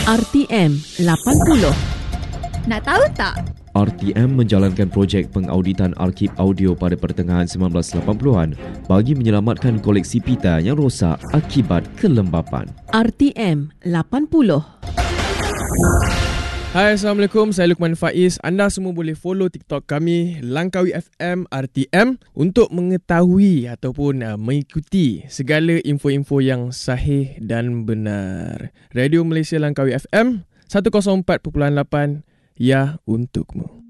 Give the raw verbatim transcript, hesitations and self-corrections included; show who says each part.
Speaker 1: R T M lapan puluh.
Speaker 2: Nak tahu tak?
Speaker 3: R T M menjalankan projek pengauditan arsip audio pada pertengahan sembilan belas lapan puluhan bagi menyelamatkan koleksi pita yang rosak akibat kelembapan.
Speaker 1: R T M lapan puluh.
Speaker 4: Hai, Assalamualaikum. Saya Luqman Faiz. Anda semua boleh follow TikTok kami Langkawi F M R T M untuk mengetahui ataupun uh, mengikuti segala info-info yang sahih dan benar. Radio Malaysia Langkawi F M seratus empat perpuluhan lapan, ya untukmu.